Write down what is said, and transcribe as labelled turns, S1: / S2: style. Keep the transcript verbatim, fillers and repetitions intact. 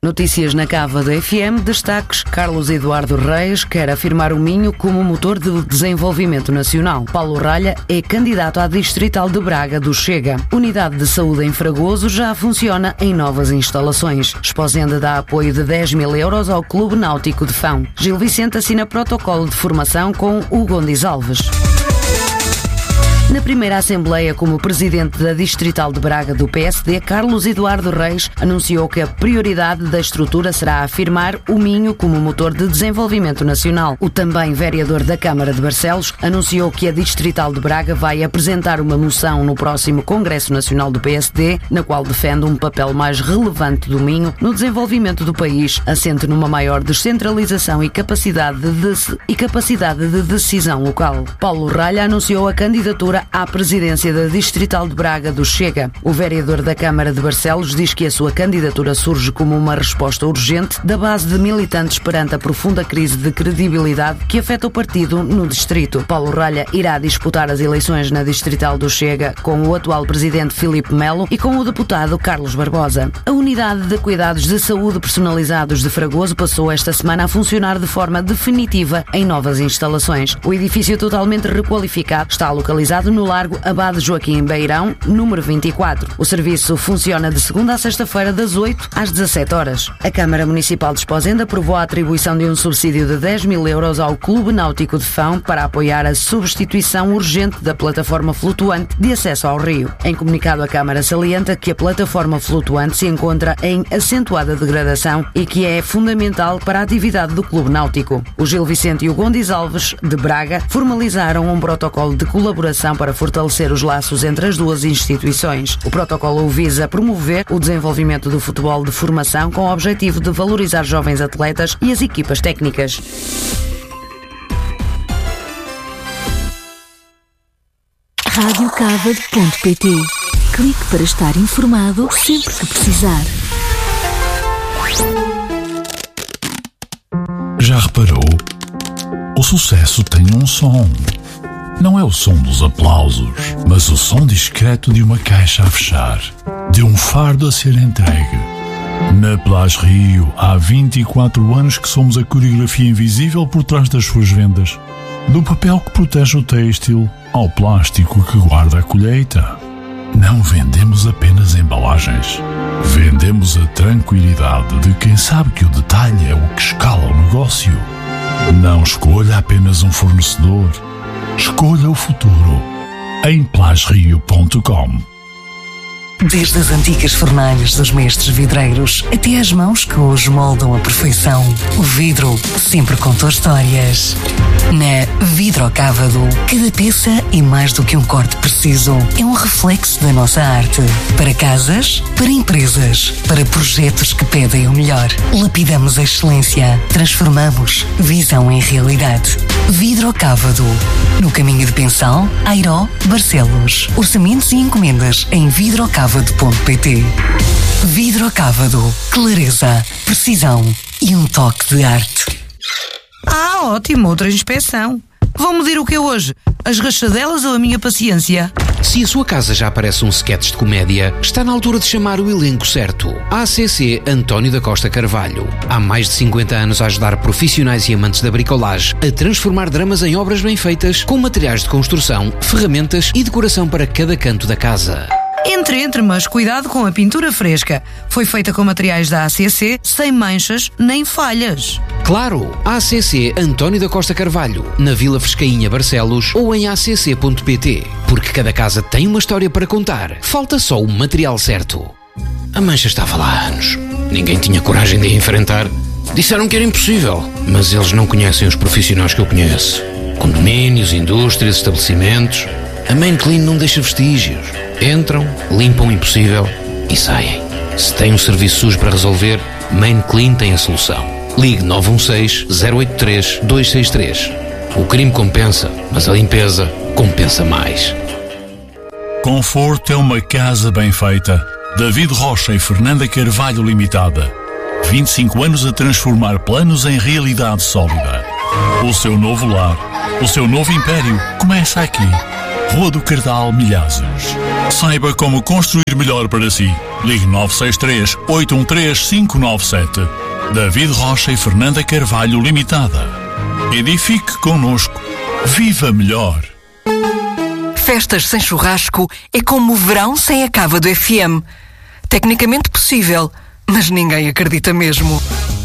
S1: Notícias na Cava da F M, destaques: Carlos Eduardo Reis quer afirmar o Minho como motor de desenvolvimento nacional. Paulo Ralha é candidato à Distrital de Braga do Chega. Unidade de Saúde em Fragoso já funciona em novas instalações. Esposenda dá apoio de dez mil euros ao Clube Náutico de Fão. Gil Vicente assina protocolo de formação com o Gondis Alves. Na primeira Assembleia como Presidente da Distrital de Braga do P S D, Carlos Eduardo Reis anunciou que a prioridade da estrutura será afirmar o Minho como motor de desenvolvimento nacional. O também vereador da Câmara de Barcelos anunciou que a Distrital de Braga vai apresentar uma moção no próximo Congresso Nacional do P S D, na qual defende um papel mais relevante do Minho no desenvolvimento do país, assente numa maior descentralização e capacidade de, de, e capacidade de decisão local. Paulo Ralha anunciou a candidatura à presidência da Distrital de Braga do Chega. O vereador da Câmara de Barcelos diz que a sua candidatura surge como uma resposta urgente da base de militantes perante a profunda crise de credibilidade que afeta o partido no distrito. Paulo Ralha irá disputar as eleições na Distrital do Chega com o atual presidente Filipe Melo e com o deputado Carlos Barbosa. A unidade de cuidados de saúde personalizados de Fragoso passou esta semana a funcionar de forma definitiva em novas instalações. O edifício totalmente requalificado está localizado no Largo Abade Joaquim Beirão, número vinte e quatro. O serviço funciona de segunda a sexta-feira, das oito às dezassete horas. A Câmara Municipal de Esposenda aprovou a atribuição de um subsídio de dez mil euros ao Clube Náutico de Fão para apoiar a substituição urgente da plataforma flutuante de acesso ao rio. Em comunicado, a Câmara salienta que a plataforma flutuante se encontra em acentuada degradação e que é fundamental para a atividade do Clube Náutico. O Gil Vicente e o Gondis Alves, de Braga, formalizaram um protocolo de colaboração para fortalecer os laços entre as duas instituições. O protocolo visa promover o desenvolvimento do futebol de formação com o objetivo de valorizar jovens atletas e as equipas técnicas.
S2: rádio cava ponto pt. Clique para estar informado sempre que precisar.
S3: Já reparou? O sucesso tem um som. Não é o som dos aplausos, mas o som discreto de uma caixa a fechar, de um fardo a ser entregue. Na Plage Rio, há vinte e quatro anos que somos a coreografia invisível por trás das suas vendas. Do papel que protege o têxtil ao plástico que guarda a colheita. Não vendemos apenas embalagens. Vendemos a tranquilidade de quem sabe que o detalhe é o que escala o negócio. Não escolha apenas um fornecedor. Escolha o futuro em plage rio ponto com.
S4: Desde as antigas fornalhas dos mestres vidreiros até às mãos que hoje moldam a perfeição, o vidro sempre contou histórias. Na Vidrocávado, cada peça é mais do que um corte preciso. É um reflexo da nossa arte. Para casas, para empresas, para projetos que pedem o melhor. Lapidamos a excelência. Transformamos visão em realidade. Vidrocávado. No caminho de Pensal, Airó, Barcelos. Orçamentos e encomendas em vidrocávado ponto pt. Vidrocávado. Clareza, precisão e um toque de arte.
S5: Ah, ótimo, outra inspeção. Vão medir o que é hoje? As rachadelas ou a minha paciência?
S6: Se a sua casa já parece um sketch de comédia, está na altura de chamar o elenco certo. A C C António da Costa Carvalho. Há mais de cinquenta anos a ajudar profissionais e amantes da bricolagem a transformar dramas em obras bem feitas, com materiais de construção, ferramentas e decoração para cada canto da casa.
S5: Entre, entre, mas cuidado com a pintura fresca. Foi feita com materiais da A C C, sem manchas nem falhas.
S6: Claro, A C C António da Costa Carvalho, na Vila Frescainha, Barcelos, ou em a c c ponto p t. Porque cada casa tem uma história para contar. Falta só o material certo. A mancha estava lá há anos. Ninguém tinha coragem de a enfrentar. Disseram que era impossível, mas eles não conhecem os profissionais que eu conheço. Condomínios, indústrias, estabelecimentos. A Main Clean não deixa vestígios. Entram, limpam o impossível e saem. Se tem um serviço sujo para resolver, Main Clean tem a solução. Ligue nove um seis, zero oito três, dois seis três. O crime compensa, mas a limpeza compensa mais.
S3: Conforto é uma casa bem feita. David Rocha e Fernanda Carvalho Limitada. vinte e cinco anos a transformar planos em realidade sólida. O seu novo lar, o seu novo império começa aqui. Rua do Cardal, Milhazes. Saiba como construir melhor para si. Ligue nove seis três, oito um três, cinco nove sete. David Rocha e Fernanda Carvalho Limitada. Edifique connosco. Viva melhor.
S4: Festas sem churrasco é como o verão sem a cava do F M. Tecnicamente possível, mas ninguém acredita mesmo.